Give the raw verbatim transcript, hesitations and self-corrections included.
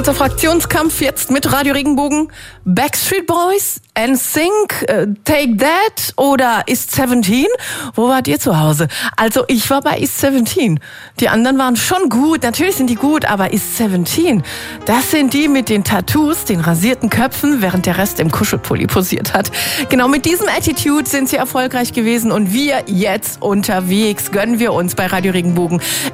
Kurzer Fraktionskampf jetzt mit Radio Regenbogen. Backstreet Boys, N Sync, äh, Take That oder Is Seventeen? Wo wart ihr zu Hause? Also ich war bei Is Seventeen. Die anderen waren schon gut, natürlich sind die gut, aber Is Seventeen, das sind die mit den Tattoos, den rasierten Köpfen, während der Rest im Kuschelpulli posiert hat. Genau mit diesem Attitude sind sie erfolgreich gewesen und wir jetzt unterwegs gönnen wir uns bei Radio Regenbogen